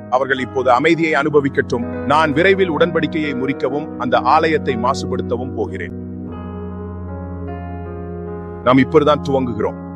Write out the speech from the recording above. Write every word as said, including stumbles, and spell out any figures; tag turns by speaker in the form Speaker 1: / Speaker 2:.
Speaker 1: அவர்கள் இப்போது அமைதியை அனுபவிக்கட்டும். நான் விரைவில் உடன்படிக்கையை முறிக்கவும் அந்த ஆலயத்தை மாசுபடுத்தவும் போகிறேன். நாம் இப்பொழுதுதான் துவங்குகிறோம்.